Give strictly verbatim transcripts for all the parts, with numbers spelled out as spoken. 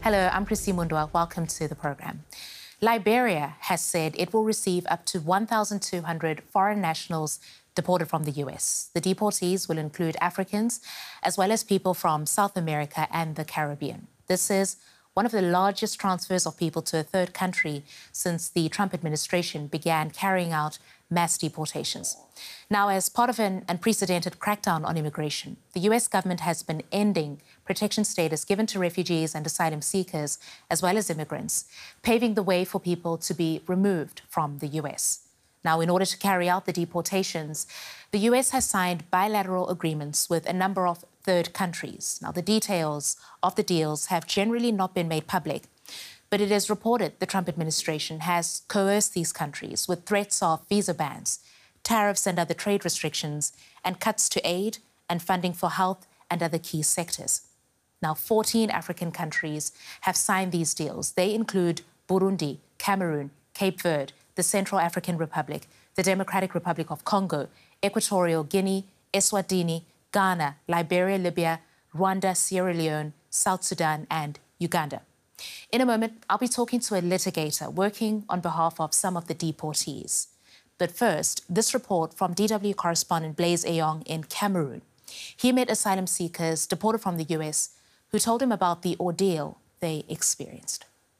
Hello, I'm Christy Mundwa. Welcome to the program. Liberia has said it will receive up to one thousand two hundred foreign nationals deported from the U S. The deportees will include Africans as well as people from South America and the Caribbean. This is one of the largest transfers of people to a third country since the Trump administration began carrying out mass deportations. Now, as part of an unprecedented crackdown on immigration, the U S government has been ending protection status given to refugees and asylum seekers, as well as immigrants, paving the way for people to be removed from the U S. Now, in order to carry out the deportations, the U S has signed bilateral agreements with a number of third countries. Now, the details of the deals have generally not been made public, but it is reported the Trump administration has coerced these countries with threats of visa bans, tariffs and other trade restrictions, and cuts to aid and funding for health and other key sectors. Now, fourteen African countries have signed these deals. They include Burundi, Cameroon, Cape Verde, the Central African Republic, the Democratic Republic of Congo, Equatorial Guinea, Eswatini, Ghana, Liberia, Libya, Rwanda, Sierra Leone, South Sudan, and Uganda. In a moment, I'll be talking to a litigator working on behalf of some of the deportees. But first, this report from D W correspondent Blaise Eyong in Cameroon. He met asylum seekers deported from the U S who told him about the ordeal they experienced.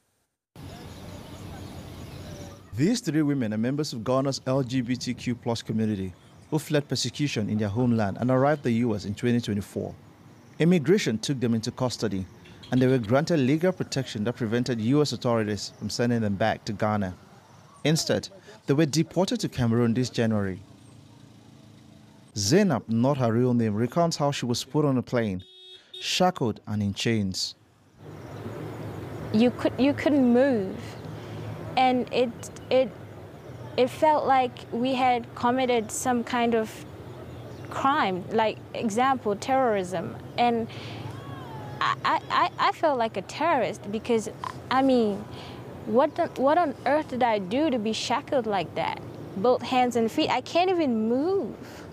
These three women are members of Ghana's L G B T Q plus community who fled persecution in their homeland and arrived in the U S in twenty twenty-four. Immigration took them into custody, and they were granted legal protection that prevented U S authorities from sending them back to Ghana. Instead, they were deported to Cameroon this January. Zainab, not her real name, recounts how she was put on a plane, shackled and in chains. You could you couldn't move, and it it it felt like we had committed some kind of crime, like example terrorism, and I I, I felt like a terrorist because I mean, what the, what on earth did I do to be shackled like that, both hands and feet? I can't even move.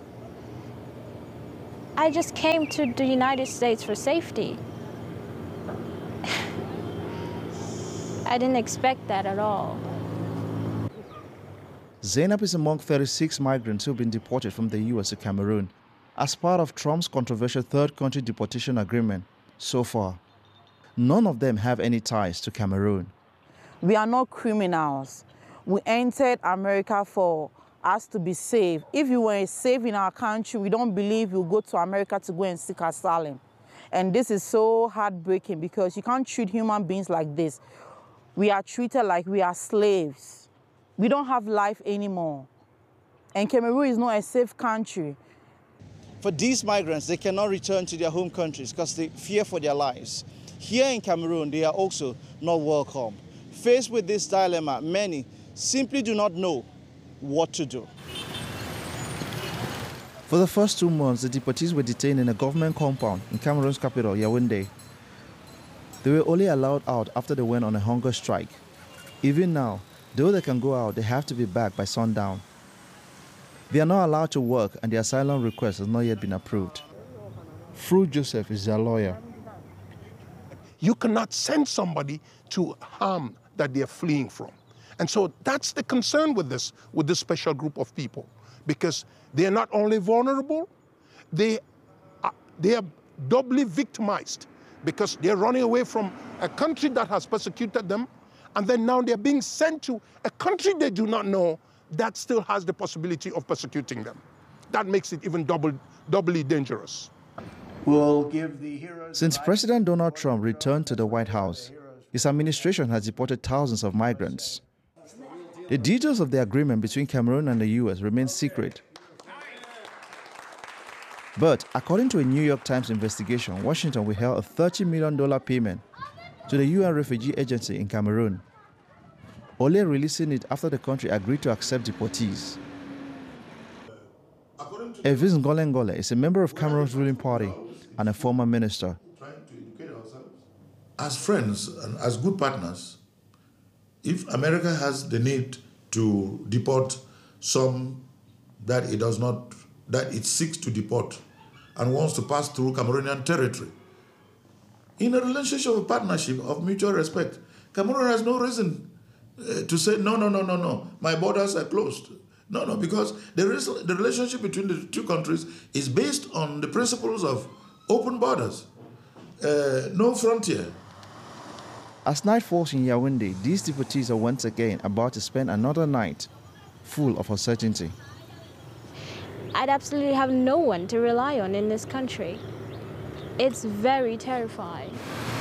I just came to the United States for safety. I didn't expect that at all. Zainab is among thirty-six migrants who have been deported from the U S to Cameroon as part of Trump's controversial third country deportation agreement so far. None of them have any ties to Cameroon. We are not criminals. We entered America for us to be safe. If you were safe in our country, we don't believe you'll go to America to go and seek asylum. And this is so heartbreaking because you can't treat human beings like this. We are treated like we are slaves. We don't have life anymore. And Cameroon is not a safe country. For these migrants, they cannot return to their home countries because they fear for their lives. Here in Cameroon, they are also not welcome. Faced with this dilemma, many simply do not know what to do. For the first two months, the deportees were detained in a government compound in Cameroon's capital, Yaoundé. They were only allowed out after they went on a hunger strike. Even now, though they can go out, they have to be back by sundown. They are not allowed to work, and their asylum request has not yet been approved. Fru Joseph is their lawyer. You cannot send somebody to harm that they're fleeing from. And so that's the concern with this, with this special group of people, because they're not only vulnerable, they are, they are doubly victimized because they're running away from a country that has persecuted them, and then now they're being sent to a country they do not know that still has the possibility of persecuting them. That makes it even double, doubly dangerous. We'll give the heroes Since President Donald Trump returned to the White House, his administration has deported thousands of migrants. The details of the agreement between Cameroon and the U S remain secret. But according to a New York Times investigation, Washington withheld a thirty million dollars payment to the U N Refugee Agency in Cameroon, only releasing it after the country agreed to accept deportees. Elvis Ngole Ngole is a member of Cameroon's ruling party and a former minister. As friends and as good partners, if America has the need to deport some that it does not, that it seeks to deport and wants to pass through Cameroonian territory, in a relationship of partnership, of mutual respect. Cameroon has no reason uh, to say, no, no, no, no, no, my borders are closed. No, no, because the, the relationship between the two countries is based on the principles of open borders, uh, no frontier. As night falls in Yaoundé, these deportees are once again about to spend another night full of uncertainty. I'd absolutely have no one to rely on in this country. It's very terrifying.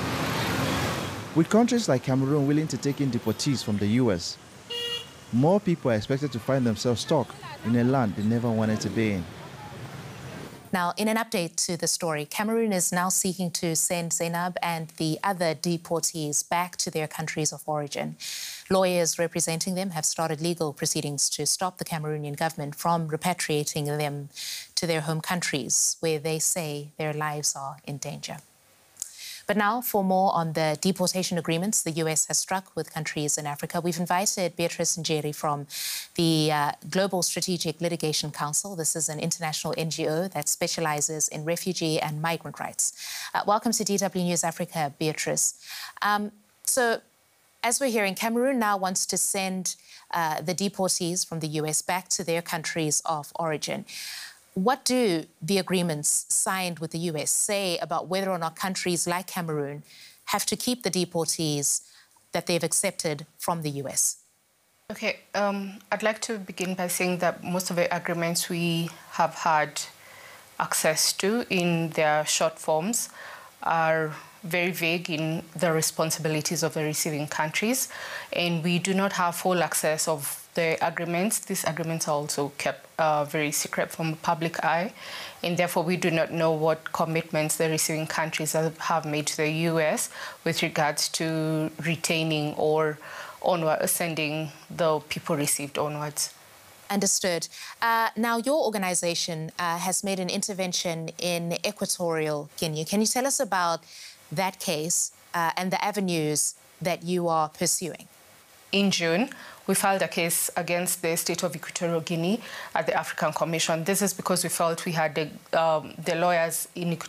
With countries like Cameroon willing to take in deportees from the U S, more people are expected to find themselves stuck in a land they never wanted to be in. Now, in an update to the story, Cameroon is now seeking to send Zainab and the other deportees back to their countries of origin. Lawyers representing them have started legal proceedings to stop the Cameroonian government from repatriating them to their home countries, where they say their lives are in danger. But now, for more on the deportation agreements the U S has struck with countries in Africa, we've invited Beatrice Njeri from the uh, Global Strategic Litigation Council. This is an international N G O that specializes in refugee and migrant rights. Uh, welcome to D W News Africa, Beatrice. Um, so, as we're hearing, Cameroon now wants to send uh, the deportees from the U S back to their countries of origin. What do the agreements signed with the U S say about whether or not countries like Cameroon have to keep the deportees that they've accepted from the U S? Okay, um, I'd like to begin by saying that most of the agreements we have had access to in their short forms are very vague in the responsibilities of the receiving countries, and we do not have full access of the agreements. These agreements are also kept uh, very secret from the public eye, and therefore we do not know what commitments the receiving countries have made to the U S with regards to retaining or onward, sending the people received onwards. Understood. Uh, now, your organization uh, has made an intervention in Equatorial Guinea. Can you tell us about that case uh, and the avenues that you are pursuing? In June, we filed a case against the state of Equatorial Guinea at the African Commission. This is because we felt we had the, um, the lawyers in